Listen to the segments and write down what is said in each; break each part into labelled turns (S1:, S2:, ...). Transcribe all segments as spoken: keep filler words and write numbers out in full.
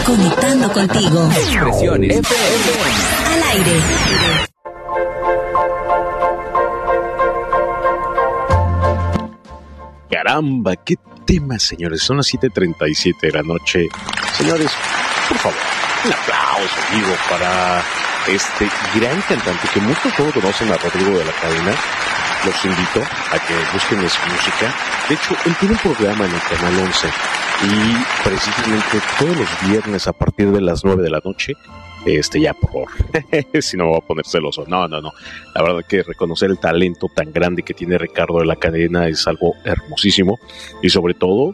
S1: Conectando contigo.
S2: Expresiones F M.
S1: Al aire.
S3: Caramba, qué tema, señores. Son las siete treinta y siete de la noche. Señores, por favor, un aplauso, digo, para este gran cantante que muchos no conocen, a Rodrigo de la Cadena. Los invito a que busquen su música. De hecho, él tiene un programa en el Canal once y precisamente todos los viernes a partir de las nueve de la noche, este ya por favor, si no me voy a poner celoso, no, no, no, la verdad que reconocer el talento tan grande que tiene Ricardo de la Cadena es algo hermosísimo y sobre todo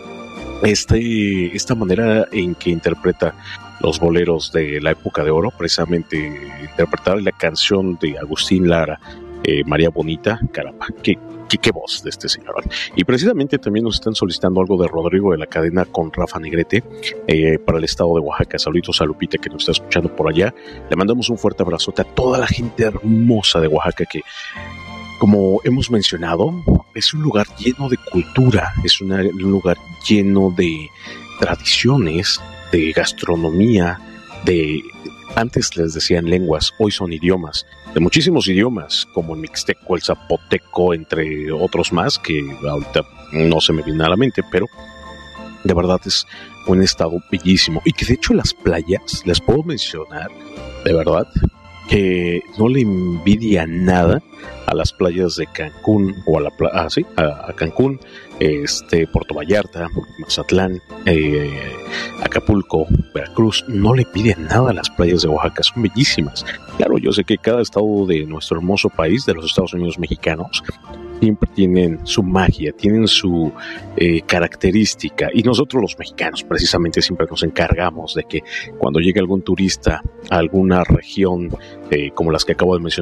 S3: este, esta manera en que interpreta los boleros de la época de oro, precisamente interpretar la canción de Agustín Lara, Eh, María Bonita, caramba, qué, qué, qué voz de este señor. Y precisamente también nos están solicitando algo de Rodrigo de la Cadena con Rafa Negrete eh, para el estado de Oaxaca. Saluditos a Lupita que nos está escuchando por allá. Le mandamos un fuerte abrazote a toda la gente hermosa de Oaxaca que, como hemos mencionado, es un lugar lleno de cultura, es una, un lugar lleno de tradiciones, de gastronomía, de... Antes les decían lenguas, hoy son idiomas, de muchísimos idiomas, como el mixteco, el zapoteco, entre otros más, que ahorita no se me viene a la mente, pero de verdad es un estado bellísimo. Y que de hecho las playas, les puedo mencionar, de verdad, que no le envidia nada a las playas de Cancún, o a la pla- ah, sí, a, a Cancún, este, Puerto Vallarta, Mazatlán, eh, Acapulco, Veracruz. No le piden nada a las playas de Oaxaca, son bellísimas. Claro, yo sé que cada estado de nuestro hermoso país, de los Estados Unidos mexicanos, siempre tienen su magia, tienen su eh, característica, y nosotros los mexicanos precisamente siempre nos encargamos de que cuando llegue algún turista a alguna región eh, como las que acabo de mencionar,